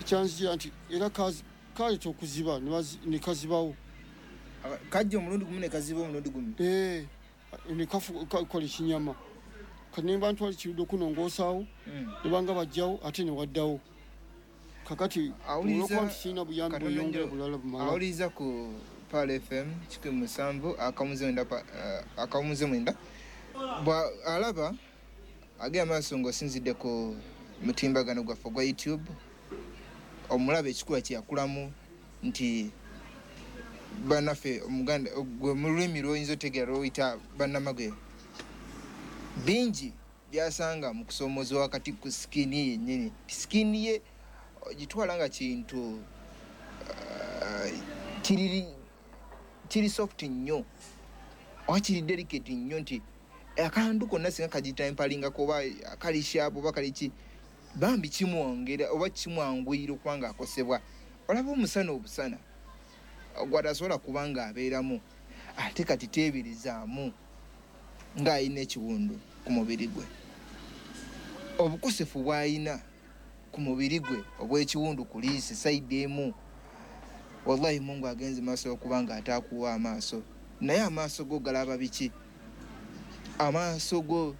kyanzira nti era kale tokuziba ne kazibawo kajja omulundi gumu ne kaziba omulundi gumu ne kakola ekinyama kati ne bantu bali kirudde okunongoosawo ne banga bajjawo ate ne waddawo kakati olwokuba nti kirina buyambi bweyongera bulala bumala. Awuliriza ku Pal FM 107 akamuze mwenda alaba agenda maaso ng'osinzidde ku mutimbagano gwaffe gwa YouTube omulaba ekikula kyeyakulamu nti bannaffe omuganda gwe mu lulimi lw'oyinza otegeera lw'oyita bannamagwe bingi byasanga mu kusoomoza wakati ku sikini ye yennyini sikini ye ogitwala nga kintu kiri soft nnyo oba kiri delicate nnyo nti akantu konna singa kagitampalingako oba akali sharp oba kaliki bambi kimwongera oba kimwanguyira okubanga akosebwa olaba omusana obusana gwatasobola kuba nga abeeramu ate kati teeberezaamu ng'alina ekiwundu ku mubiri gwe obukosefu bw'alina ku mubiri gwe obw'ekiwundu ku liisi sayidi emu wallahi Mungu agenze maaso okuba nga ataakuwa amaaso naye amaaso go galaba biki amaaso go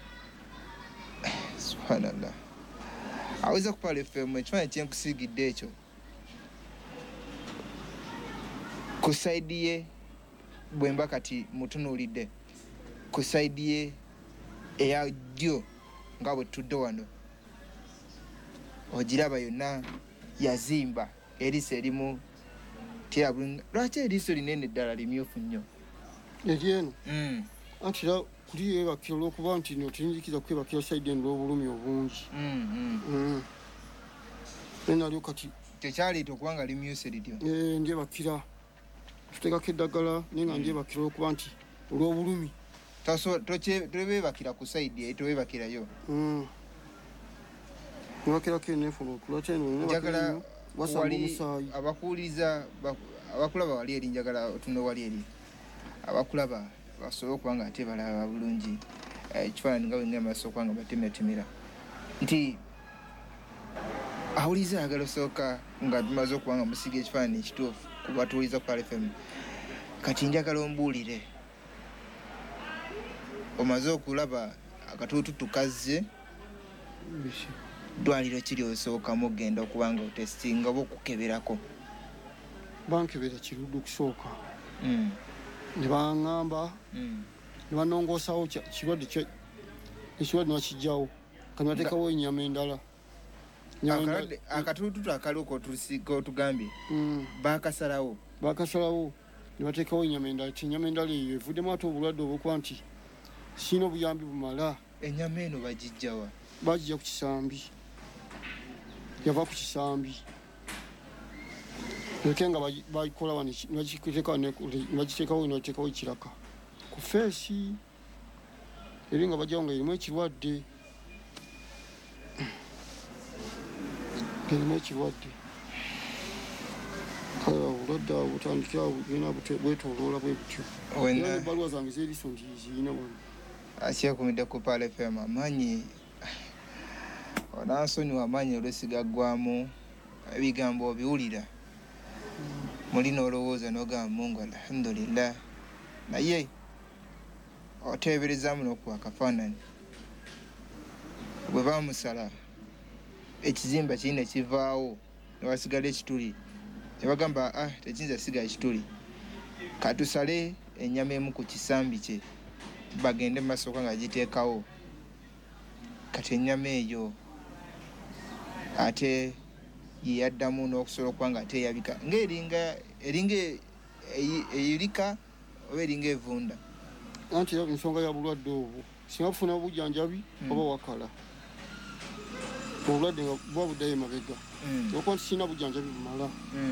subhanallah aweza ku Pal FM ekifaananyi kyenkusiigidde ekyo ku sayidi ye bwemba kati mutunuulidde ku sayidi ye eya ddyo nga bwe tudde wano ogiraba yonna yazimba eriiso erimu tirabulunga lwaki eriiso linene ddala limyufu nnyo eryeno anti era kuli yebakira olw'okuba nti notinjikira kwebakira sayidi eno olw'obulumi obungi nalyo kati tekyaleeta okuba nga limyuse lityo ndyebakira tuteekako eddagala naye nga ndyebakira olw'okuba nti olw'obulumi tobeebakira ku sayidi eyo tobeebakirayo nebakirako enefulotulwakyeno wasanga omusaayi abakuwuliriza abakulaba wali eri njagala otunde wali eri abakulaba basobole okuba nga ate balaba bulungi ekifaananyi nga bwenga maaso okuba nga batemeratemera nti awuliriza ayagala osooka nga tumaze okuba nga musiga ekifaananyi ekituufu kuba tuwuliriza ku Pal FM kati njagala ombuulire omaze okulaba akatuututu kazze ddwaliro kiri osookamu ogenda okuba nga otestinga oba okukeberako bankebera kirudde okusooka ne baŋŋamba ne banongoosawo ekirwadde nebakijjawo kani bateekawo ennyama endala akatuututu akaliwo kotugambye bakasalawo ne bateekawo ennyama endala ennyama endala eyo evuddemu ate obulwadde obwokuba nti sirina obuyambi bumala. Ennyama eno bagijjawa bagijja ku kisambi yava ku kisambi eke nga bagikola wano bagiteekawo nebateekawo ekiraka ku feesi eri nga bajjawo nga erimu ekirwadde kale obulwadde awo butandikira awo bugenda bwetooloola bwe butyo ebbaluwa zange z'eriiso nti zirina wano akyekumidde ku Pal FM amaanyi onansonyiwa amaanyi olwesigaggwamu ebigambo obiwulira muli n'olowooza n'ogamba Mungu alhamdulillah naye oteeberezaamu n'okuwa akafaananyi bwe baamusala ekizimba kiri ne kivaawo ne wasigala ekituli ne bagamba tekiyinza sigala ekituli katusale ennyama emu ku kisambi kye bagende mu maaso nga giteekawo kati ennyama eyo ate yeyaddamu n'okusobola okuba nga ate eyabika ng'eringa eyirika oba eringa evunda anti ensonga ya bulwadde obwo singa bufuna bujjanjabi oba wakala obulwadde nga buba buddayo emabega olwokuba nti sirina bujjanjabi bumala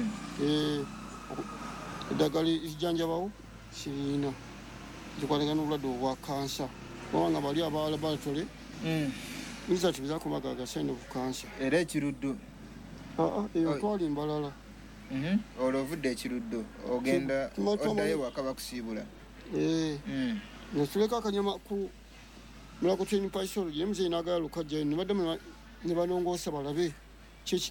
eddagala erijjanjabawo sirina zikwatagana n'obulwadde obwa kansa kubanga bali abalabalatole biza tibizakumaga sign of cancer era ekiruddo eyo twali mbalala olwo ovudde ekiruddo ogenda oddayo waka bakusiibula netuleka akanyama ku mulakotraining paisology emuzeyi naagala lukajjayo ne baddamu ne banongoosa balabe